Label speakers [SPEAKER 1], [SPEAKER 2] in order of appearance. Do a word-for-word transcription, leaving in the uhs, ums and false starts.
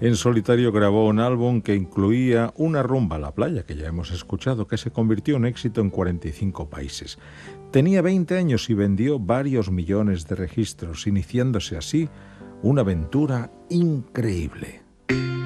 [SPEAKER 1] En solitario grabó un álbum que incluía una rumba a la playa, que ya hemos escuchado, que se convirtió en éxito en cuarenta y cinco países. Tenía veinte años y vendió varios millones de registros, iniciándose así una aventura increíble.